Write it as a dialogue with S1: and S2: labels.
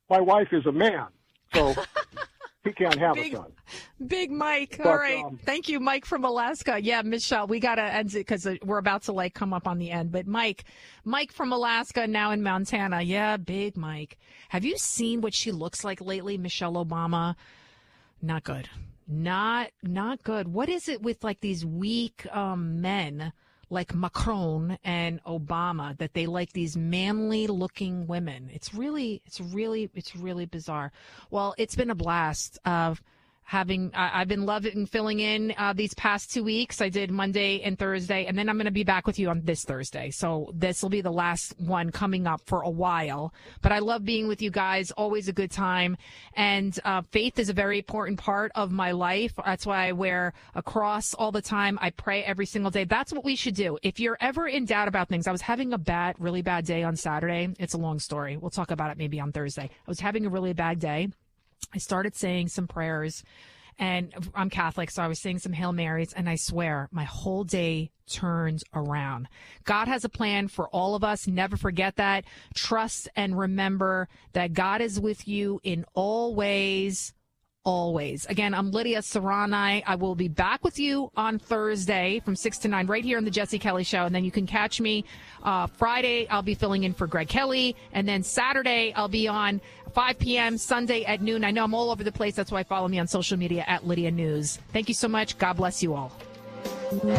S1: my wife is a man, so he can't have a son.
S2: Big Mike.
S1: But,
S2: all right. Thank you, Mike from Alaska. Yeah, Michelle, we got to end it because we're about to come up on the end. But Mike from Alaska, now in Montana. Yeah, Big Mike. Have you seen what she looks like lately, Michelle Obama? Not good. Not good. What is it with these weak men like Macron and Obama that they like these manly looking women? It's really bizarre. Well, it's been a blast of I've been loving filling in these past 2 weeks. I did Monday and Thursday, and then I'm going to be back with you on this Thursday. So this will be the last one coming up for a while. But I love being with you guys. Always a good time. And faith is a very important part of my life. That's why I wear a cross all the time. I pray every single day. That's what we should do. If you're ever in doubt about things, I was having a really bad day on Saturday. It's a long story. We'll talk about it maybe on Thursday. I was having a really bad day. I started saying some prayers, and I'm Catholic, so I was saying some Hail Marys, and I swear my whole day turned around. God has a plan for all of us. Never forget that. Trust and remember that God is with you in all ways. Always. Again, I'm Lydia Serrani. I will be back with you on Thursday from 6 to 9 right here on the Jesse Kelly Show. And then you can catch me Friday. I'll be filling in for Greg Kelly. And then Saturday, I'll be on 5 p.m., Sunday at noon. I know I'm all over the place. That's why follow me on social media at Lydia News. Thank you so much. God bless you all.